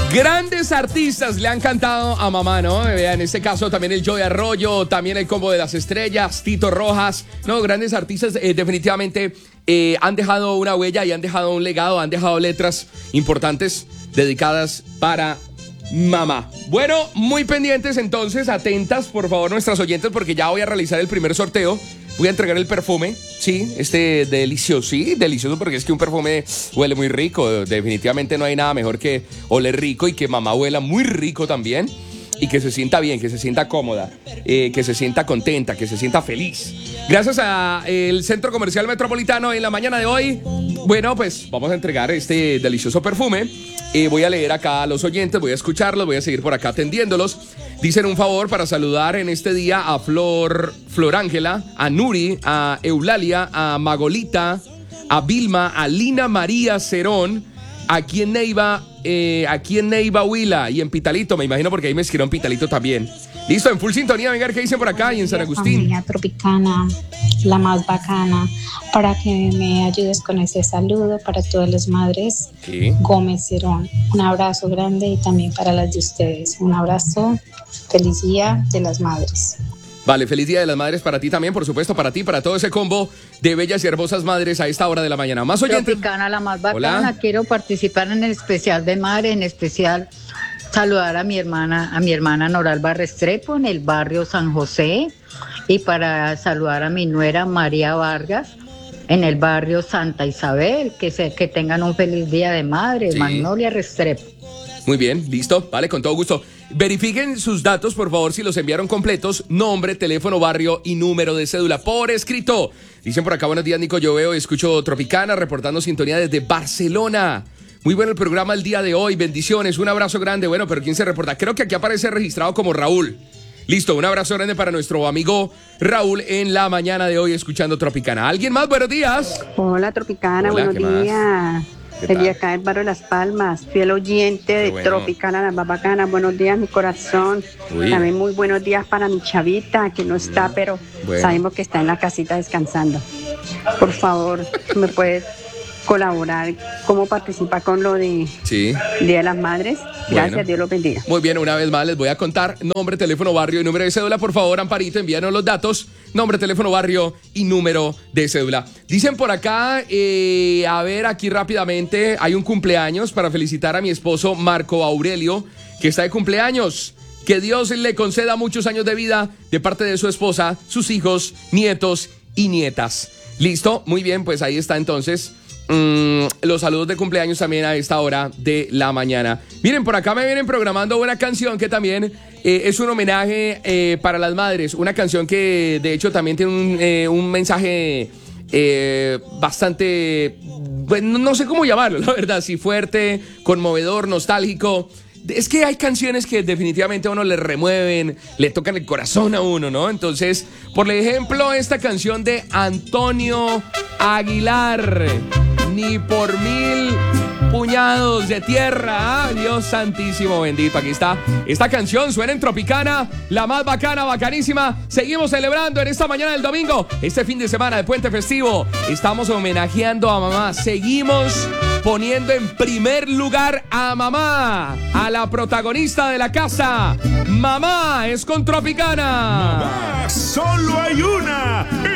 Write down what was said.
Grandes artistas le han cantado a mamá, ¿no? En este caso también el Joey Arroyo, también el Combo de las Estrellas, Tito Rojas, ¿no? Grandes artistas definitivamente han dejado una huella y han dejado un legado, han dejado letras importantes dedicadas para mamá. Bueno, muy pendientes entonces, atentas por favor nuestras oyentes, porque ya voy a realizar el primer sorteo. Voy a entregar el perfume, sí, delicioso, porque es que un perfume huele muy rico. Definitivamente no hay nada mejor que oler rico y que mamá huela muy rico también. Y que se sienta bien, que se sienta cómoda, que se sienta contenta, que se sienta feliz. Gracias al Centro Comercial Metropolitano en la mañana de hoy. Bueno, pues vamos a entregar este delicioso perfume. Voy a leer acá a los oyentes, voy a escucharlos, voy a seguir por acá atendiéndolos. Dicen un favor para saludar en este día a Flor Ángela, a Nuri, a Eulalia, a Magolita, a Vilma, a Lina María Cerón, aquí en Neiva, Huila y en Pitalito, me imagino porque ahí me escribieron Pitalito también. Listo, en full sintonía, venga, ¿qué dicen por acá? Y en San Agustín. Familia Tropicana, la más bacana, para que me ayudes con ese saludo para todas las madres. ¿Qué? Gómez Cerón, un abrazo grande y también para las de ustedes. Un abrazo, feliz día de las madres. Vale, feliz Día de las Madres para ti también, por supuesto, para ti, para todo ese combo de bellas y hermosas madres a esta hora de la mañana. Más oyentes. Tropicana, la más bacana. Hola. Quiero participar en el especial de madre, en especial saludar a mi hermana Noralba Restrepo en el barrio San José, y para saludar a mi nuera María Vargas en el barrio Santa Isabel. Que tengan un feliz Día de Madre, sí. Magnolia Restrepo. Muy bien, listo, vale, con todo gusto. Verifiquen sus datos, por favor, si los enviaron completos, nombre, teléfono, barrio y número de cédula por escrito. Dicen por acá, buenos días, Nico, yo veo y escucho Tropicana, reportando sintonía desde Barcelona. Muy bueno el programa el día de hoy, bendiciones, un abrazo grande. Bueno, pero ¿quién se reporta? Creo que aquí aparece registrado como Raúl. Listo, un abrazo grande para nuestro amigo Raúl en la mañana de hoy escuchando Tropicana. ¿Alguien más? Buenos días. Hola, Tropicana, Hola, buenos días. Desde acá del barrio Las Palmas, fiel oyente de bueno. Tropicana, la más bacana. Buenos días, mi corazón. Uy. También muy buenos días para mi chavita, que no está, pero bueno, sabemos que está en la casita descansando. Por favor, ¿me puedes colaborar? ¿Cómo participa con lo de Día de las Madres? Gracias, bueno. Dios los bendiga. Muy bien, una vez más les voy a contar nombre, teléfono, barrio y número de cédula. Por favor, Amparito, envíanos los datos. Nombre, teléfono, barrio y número de cédula. Dicen por acá, a ver, aquí rápidamente, hay un cumpleaños para felicitar a mi esposo Marco Aurelio, que está de cumpleaños. Que Dios le conceda muchos años de vida de parte de su esposa, sus hijos, nietos y nietas. Listo, muy bien, pues ahí está entonces. Los saludos de cumpleaños también a esta hora de la mañana. Miren, por acá me vienen programando una canción que también es un homenaje para las madres. Una canción que de hecho también tiene un mensaje bastante, bueno, no sé cómo llamarlo, la verdad, sí, fuerte, conmovedor, nostálgico. Es que hay canciones que definitivamente a uno le remueven, le tocan el corazón a uno, ¿no? Entonces, por ejemplo, esta canción de Antonio Aguilar, Ni por mil puñados de tierra, Dios santísimo bendito. Aquí está esta canción, suena en Tropicana, la más bacana, bacanísima. Seguimos celebrando en esta mañana del domingo, este fin de semana de puente festivo. Estamos homenajeando a mamá, seguimos poniendo en primer lugar a mamá, a la protagonista de la casa. Mamá es con Tropicana. Mamá, solo hay una.